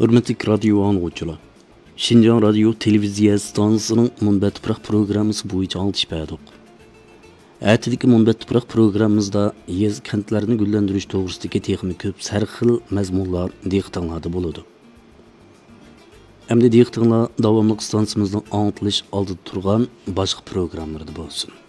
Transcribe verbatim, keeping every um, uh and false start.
Hürmetli radyo anlıqçılar. Şinjan Radyo Televiziya stansiyasının Munbat Tuproq programmasi bo'yicha oltish berdik. Ertadagi Munbat Tuproq programmamizda yez kentlarini gullantirish to'g'risidagi texnik ko'p sarxil mazmunlar diqqatinglarda bo'ladi. Endi diqqatinglar davomli stansiyamizning anglitilish oldida turgan boshqa programmalarda bo'lsin.